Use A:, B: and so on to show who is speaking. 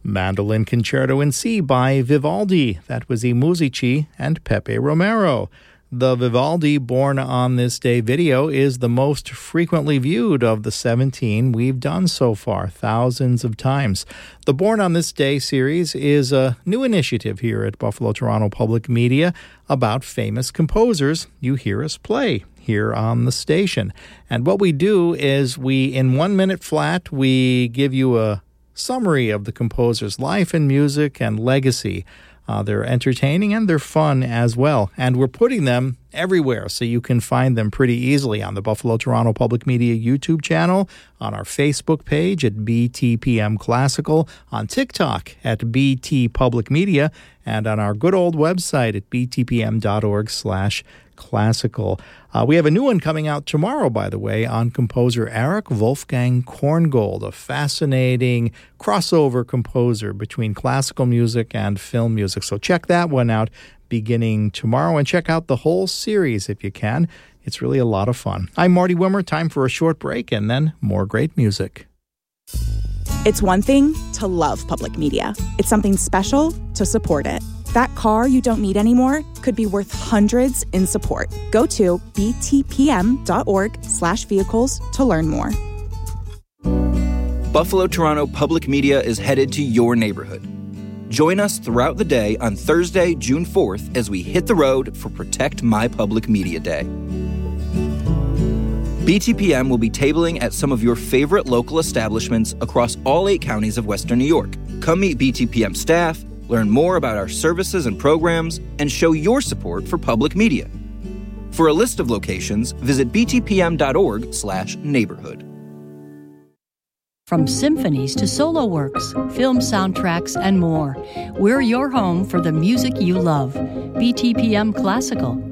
A: Mandolin Concerto in C by Vivaldi. That was I Musici and Pepe Romero. The Vivaldi Born on This Day video is the most frequently viewed of the 17 we've done so far, thousands of times. The Born on This Day series is a new initiative here at Buffalo Toronto Public Media about famous composers you hear us play here on the station. And what we do is in 1 minute flat, we give you a summary of the composer's life and music and legacy. They're entertaining and they're fun as well. And we're putting them everywhere, so you can find them pretty easily on the Buffalo Toronto Public Media YouTube channel, on our Facebook page at BTPM Classical, on TikTok at BT Public Media, and on our good old website at btpm.org/classical. We have a new one coming out tomorrow, by the way, on composer Erich Wolfgang Korngold, a fascinating crossover composer between classical music and film music. So check that one out beginning tomorrow, and check out the whole series if you can. It's really a lot of fun. I'm Marty Wimmer. Time for a short break and then more great music.
B: It's one thing to love public media. It's something special to support it. That car you don't need anymore could be worth hundreds in support. Go to btpm.org/vehicles to learn more.
C: Buffalo Toronto Public Media is headed to your neighborhood. Join us throughout the day on Thursday, June 4th, as we hit the road for Protect My Public Media Day. BTPM will be tabling at some of your favorite local establishments across all 8 counties of Western New York. Come meet BTPM staff, learn more about our services and programs, and show your support for public media. For a list of locations, visit btpm.org/neighborhood.
D: From symphonies to solo works, film soundtracks, and more, we're your home for the music you love. BTPM Classical,